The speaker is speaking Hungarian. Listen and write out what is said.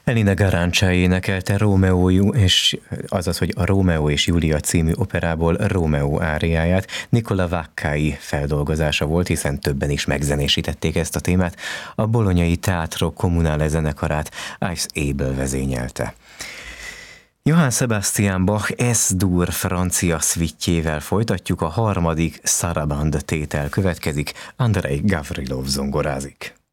Elina Garancsai énekelte hogy a Rómeó és Júlia című operából Rómeó áriáját. Nicola Vaccai feldolgozása volt, hiszen többen is megzenésítették ezt a témát. A bolonyai Teatro Comunale zenekarát Ice Able vezényelte. Johann Sebastian Bach S-dur francia szvittjével folytatjuk, a harmadik Sarabande tétel következik, Andrei Gavrilov zongorázik.